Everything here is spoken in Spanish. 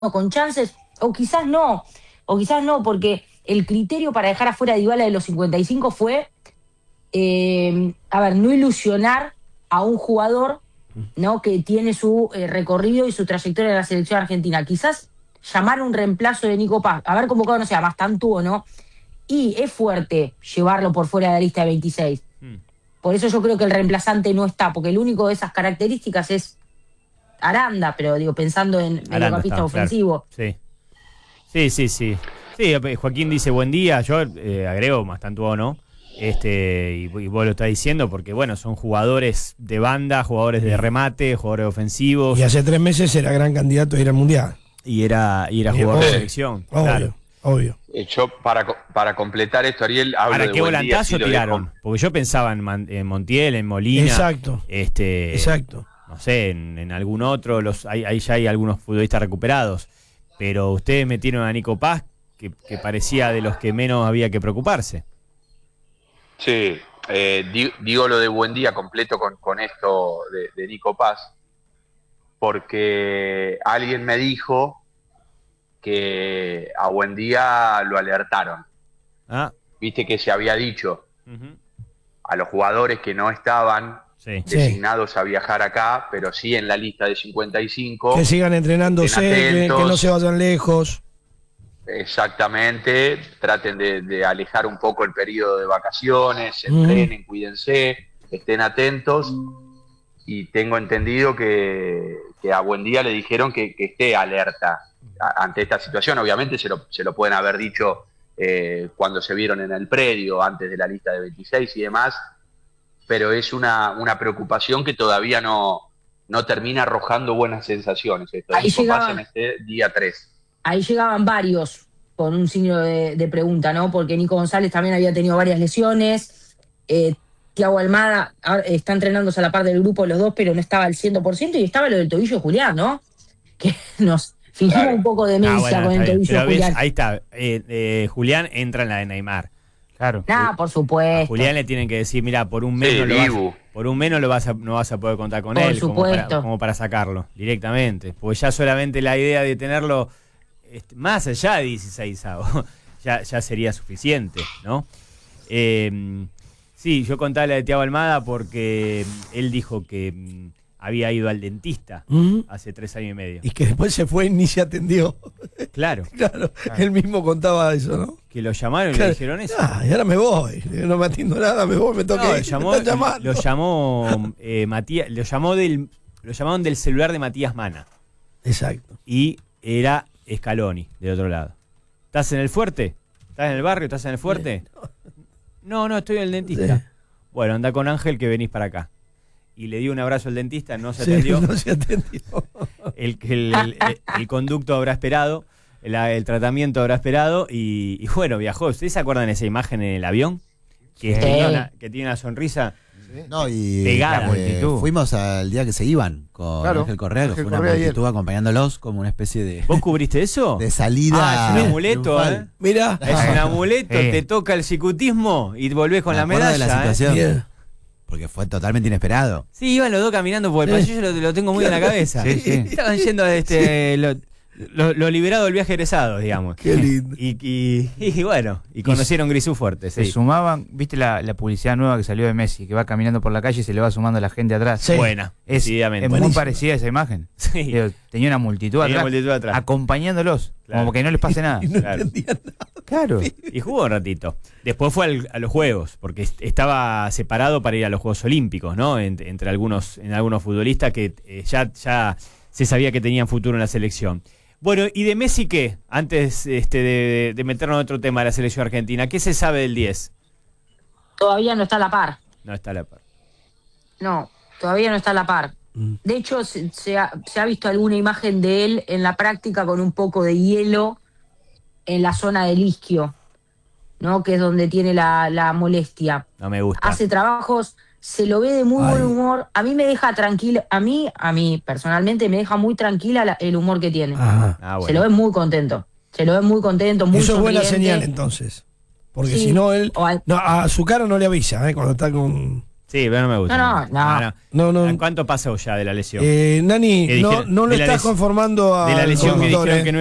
con chances, o quizás no, porque el criterio para dejar afuera a Dybala de los 55 fue, no ilusionar a un jugador, ¿no?, que tiene su recorrido y su trayectoria en la selección argentina. Quizás llamar un reemplazo de Nico Paz, haber convocado, no sé, a Bastantú o no, y es fuerte llevarlo por fuera de la lista de 26. Por eso yo creo que el reemplazante no está, porque el único de esas características es Aranda, pero digo, pensando en mediocampista ofensivo. Claro. Sí. Sí, Joaquín dice buen día, yo agrego Bastantú, ¿no? Y vos lo estás diciendo porque, bueno, son jugadores de banda, jugadores de remate, jugadores ofensivos. Y hace 3 meses era gran candidato a ir al Mundial. Y era jugador de selección. Obvio. Yo, para completar esto, Ariel, hablo ahora, de ¿qué volantazo tiraron? Porque yo pensaba en Montiel, en Molina. Exacto. Exacto. No sé, en algún otro, ahí ya hay algunos futbolistas recuperados. Pero ustedes metieron a Nico Paz, que parecía de los que menos había que preocuparse. Sí, digo lo de Buendía completo con esto de Nico Paz, porque alguien me dijo que a Buendía lo alertaron. Viste que se había dicho a los jugadores que no estaban designados a viajar acá, pero sí en la lista de 55. Que sigan entrenándose, que no se vayan lejos. Exactamente, traten de alejar un poco el periodo de vacaciones, entrenen, cuídense, estén atentos. Y tengo entendido que a Buendía le dijeron que esté alerta ante esta situación. Obviamente se lo pueden haber dicho cuando se vieron en el predio, antes de la lista de 26 y demás, pero es una preocupación que todavía no termina arrojando buenas sensaciones. Esto pasa en este día 3. Ahí llegaban varios con un signo de pregunta, ¿no? Porque Nico González también había tenido varias lesiones. Thiago Almada está entrenándose a la par del grupo los dos, pero no estaba al 100%, y estaba lo del tobillo de Julián, ¿no? Que nos fingimos un poco de demencia con el tobillo de Julián. Ahí está, Julián entra en la de Neymar. Claro. Por supuesto. A Julián le tienen que decir, mira, por un mes no vas a poder contar con él, como para sacarlo directamente. Porque ya solamente la idea de tenerlo más allá de 16 ya sería suficiente, ¿no? Sí, yo contaba la de Thiago Almada porque él dijo que había ido al dentista hace 3 años y medio. Y que después se fue y ni se atendió. Claro. Él mismo contaba eso, ¿no? Que lo llamaron y le dijeron eso. Y ahora me voy, no me atiendo nada, me voy, me toca ir. Lo llamó Matías, lo llamaron del celular de Matías Mana. Exacto. Y era Scaloni, del otro lado. ¿Estás en el Fuerte? ¿Estás en el barrio? ¿Estás en el Fuerte? No, estoy en el dentista. Sí. Bueno, anda con Ángel que venís para acá. Y le dio un abrazo al dentista, no se atendió. No se atendió. El conducto habrá esperado, el tratamiento habrá esperado y bueno, viajó. ¿Ustedes se acuerdan de esa imagen en el avión? Que tiene una sonrisa pegada. Fuimos al día que se iban con Ángel Correa, que fue una multitud acompañándolos como una especie de... ¿Vos cubriste eso? De salida. Es un amuleto, Mirá. Es un amuleto, te toca el cicutismo y volvés con la medalla. De la situación. Porque fue totalmente inesperado. Sí, iban los dos caminando por el pasillo, yo lo tengo muy en la cabeza. Sí. Estaban yendo lo liberado del viaje egresado, digamos. Qué lindo. Y bueno, conocieron Grisú fuerte. Se sumaban, ¿viste la publicidad nueva que salió de Messi? Que va caminando por la calle y se le va sumando la gente atrás. Sí. Buena, es muy parecida a esa imagen. Sí. Tenía una multitud atrás, acompañándolos, como que no les pase nada. Y no entendían nada. Claro. Y jugó un ratito. Después fue a los Juegos, porque estaba separado para ir a los Juegos Olímpicos, ¿no? Entre algunos futbolistas que ya se sabía que tenían futuro en la selección. Bueno, ¿y de Messi qué? Antes de meternos en otro tema de la selección argentina, ¿qué se sabe del 10? Todavía no está a la par. No está a la par. No, todavía no está a la par. De hecho, se ha visto alguna imagen de él en la práctica con un poco de hielo en la zona del isquio, ¿no? Que es donde tiene la molestia. No me gusta. Hace trabajos, se lo ve de muy buen humor. A mí me deja tranquila, a mí personalmente me deja muy tranquila el humor que tiene. Bueno. Se lo ve muy contento. Muy Eso es buena señal entonces. Porque si no, él a su cara no le avisa, cuando está con... Sí, pero no me gusta. No. ¿Cuánto pasó ya de la lesión? Nani, Que dijeron- no lo de la estás les- conformando a de la lesión que dijeron que no